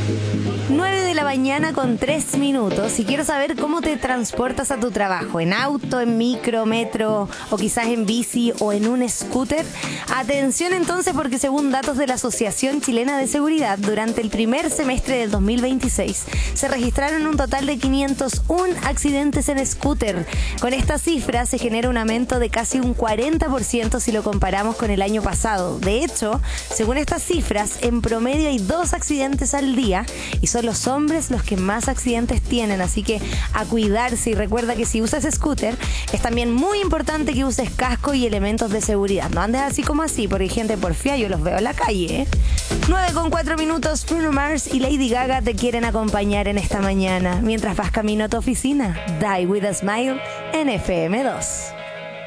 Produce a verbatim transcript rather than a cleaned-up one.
nueve de la mañana con tres minutos y quiero saber cómo te transportas a tu trabajo, en auto, en micro, metro o quizás en bici o en un scooter. Atención entonces, porque según datos de la Asociación Chilena de Seguridad, durante el primer semestre del dos mil veintiséis se registraron un total de quinientos uno accidentes en scooter. Con esta cifra se genera un aumento de casi un cuarenta por ciento si lo comparamos con el año pasado. De hecho, según estas cifras, en promedio hay dos accidentes al día y son los hombres los que más accidentes tienen, así que a cuidarse. Y recuerda que si usas scooter es también muy importante que uses casco y elementos de seguridad. No andes así como así, porque hay gente porfía, yo los veo en la calle, ¿eh? nueve con cuatro minutos, Bruno Mars y Lady Gaga te quieren acompañar en esta mañana mientras vas camino a tu oficina. Die with a Smile en F M dos.